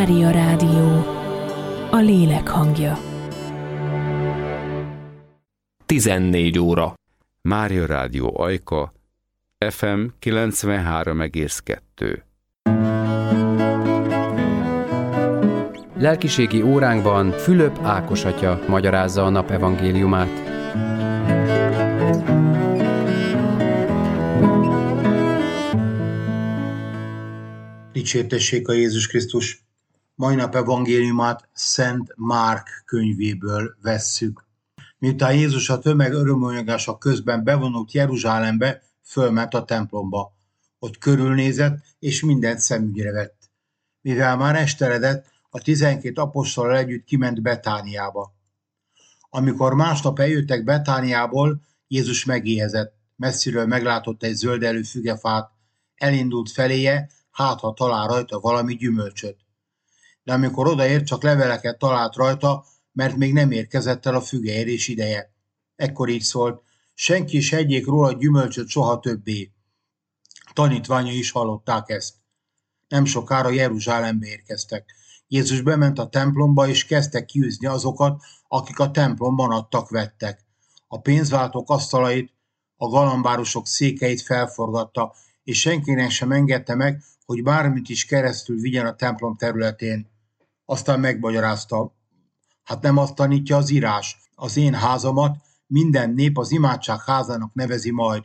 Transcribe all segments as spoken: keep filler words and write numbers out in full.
Mária Rádió, a lélek hangja. tizennégy óra. Mária Rádió Ajka, ef em kilencvenhárom egész kettő. Lelkiségi óránkban Fülöp Ákos atya magyarázza a nap evangéliumát. Dicsértessék a Jézus Krisztus! Mai nap evangéliumát Szent Márk könyvéből vesszük. Miután Jézus a tömeg örömölnyegása közben bevonult Jeruzsálembe, fölment a templomba. Ott körülnézett, és mindent szemügyre vett. Mivel már esteledett, a tizenkét apostollal együtt kiment Betániába. Amikor másnap eljöttek Betániából, Jézus megéhezett. Messziről meglátott egy zöldelő fügefát, elindult feléje, hát ha talál rajta valami gyümölcsöt. De amikor odaért, csak leveleket talált rajta, mert még nem érkezett el a fügeérés ideje. Ekkor így szólt: senki is hegyék róla gyümölcsöt soha többé. Tanítványai is hallották ezt. Nem sokára Jeruzsálembe érkeztek. Jézus bement a templomba, és kezdte kiűzni azokat, akik a templomban adtak-vettek. A pénzváltók asztalait, a galambárosok székeit felforgatta, és senkinek sem engedte meg, hogy bármit is keresztül vigyen a templom területén. Aztán megmagyarázta: hát nem azt tanítja az írás, az én házamat minden nép az imádság házának nevezi majd.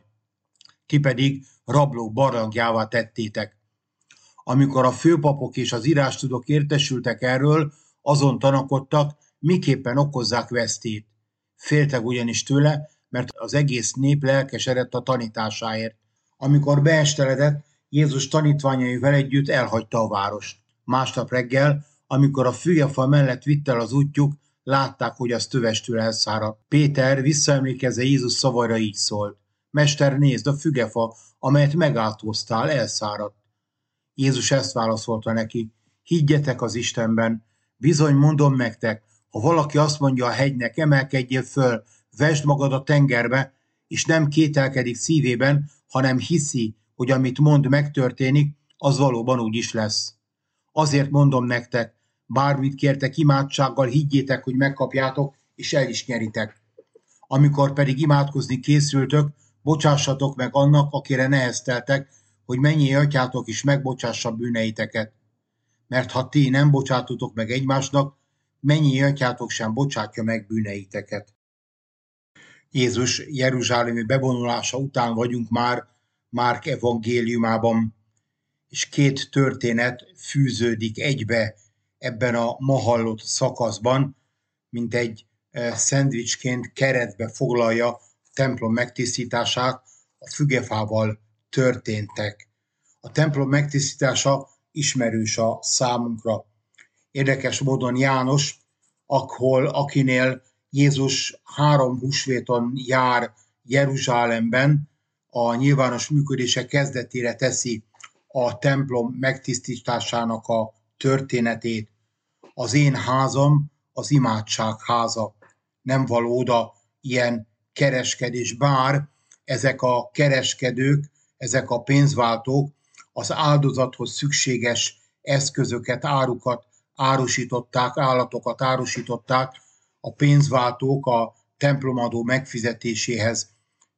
Ti pedig rablók barlangjává tettétek. Amikor a főpapok és az írástudók értesültek erről, azon tanakodtak, miképpen okozzák vesztét. Féltek ugyanis tőle, mert az egész nép lelkesedett a tanításáért. Amikor beesteledett, Jézus tanítványaival együtt elhagyta a várost. Másnap reggel, amikor a fügefa mellett vitt el az útjuk, látták, hogy az tövestől elszáradt. Péter visszaemlékezve Jézus szavaira így szólt: Mester, nézd, a fügefa, amelyet megáltóztál, elszáradt. Jézus ezt válaszolta neki: higgyetek az Istenben, bizony mondom nektek, ha valaki azt mondja a hegynek, emelkedjél föl, vesd magad a tengerbe, és nem kételkedik szívében, hanem hiszi, hogy amit mond megtörténik, az valóban úgy is lesz. Azért mondom nektek, bármit kértek imádsággal, higgyétek, hogy megkapjátok, és el is nyeritek. Amikor pedig imádkozni készültök, bocsássatok meg annak, akire nehezteltek, hogy mennyi atyátok is megbocsássa bűneiteket. Mert ha ti nem bocsátotok meg egymásnak, mennyi atyátok sem bocsátja meg bűneiteket. Jézus jeruzsálemi bevonulása után vagyunk már Márk evangéliumában, és két történet fűződik egybe ebben a ma hallott szakaszban, mint egy szendvicsként keretbe foglalja a templom megtisztítását, a fügefával történtek. A templom megtisztítása ismerős a számunkra. Érdekes módon János, ahol, akinél Jézus három húsvéton jár Jeruzsálemben, a nyilvános működése kezdetére teszi a templom megtisztításának a történetét. Az én házam az imádság háza. Nem való oda ilyen kereskedés, bár ezek a kereskedők, ezek a pénzváltók az áldozathoz szükséges eszközöket, árukat árusították, állatokat árusították, a pénzváltók a templomadó megfizetéséhez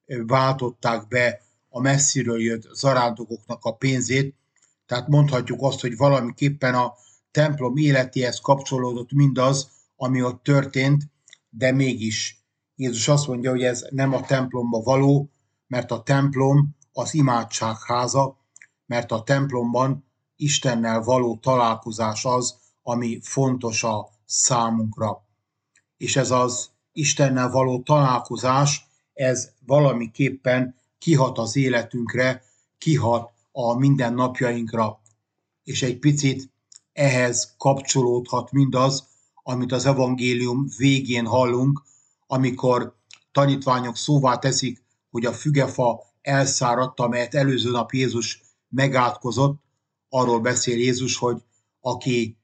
váltották be a messziről jött zarándokoknak a pénzét, tehát mondhatjuk azt, hogy valamiképpen a templom életéhez kapcsolódott mindaz, ami ott történt, de mégis Jézus azt mondja, hogy ez nem a templomba való, mert a templom az imádság háza, mert a templomban Istennel való találkozás az, ami fontos a számunkra. És ez az Istennel való találkozás, ez valamiképpen kihat az életünkre, kihat a mindennapjainkra, és egy picit ehhez kapcsolódhat mindaz, amit az evangélium végén hallunk, amikor tanítványok szóvá teszik, hogy a fügefa elszáradt, amelyet előző nap Jézus megátkozott. Arról beszél Jézus, hogy aki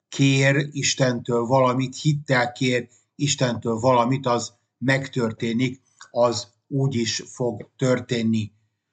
kér Istentől valamit, hittel kér Istentől valamit, az megtörténik, az úgy is fog történni.